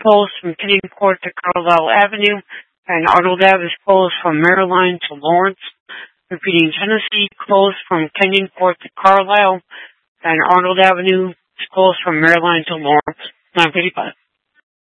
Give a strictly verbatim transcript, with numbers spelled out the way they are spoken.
closed from Kenyon Court to Carlisle Avenue, and Arnold Ave is closed from Maryline to Lawrence. Repeating, Genesee closed from Kenyon Court to Carlisle, and Arnold Avenue is closed from Maryline to Lawrence. nine fifty-five.